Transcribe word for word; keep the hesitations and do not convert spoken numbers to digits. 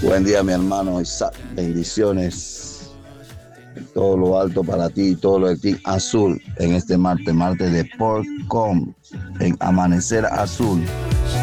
Buen día, mi hermano Isaac. Bendiciones. Todo lo alto para ti y todo lo de ti azul en este martes, martes de Portcom, en Amanecer Azul.